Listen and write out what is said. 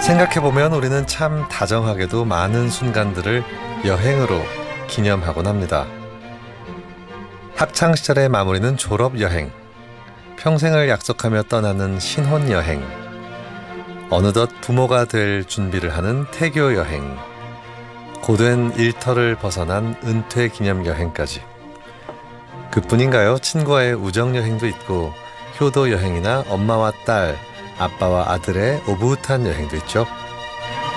생각해보면 우리는 참 다정하게도 많은 순간들을 여행으로 기념하곤 합니다. 학창시절의 마무리는 졸업여행, 평생을 약속하며 떠나는 신혼여행, 어느덧 부모가 될 준비를 하는 태교여행, 고된 일터를 벗어난 은퇴기념여행까지. 그뿐인가요? 친구와의 우정여행도 있고 효도여행이나 엄마와 딸, 아빠와 아들의 오붓한 여행도 있죠.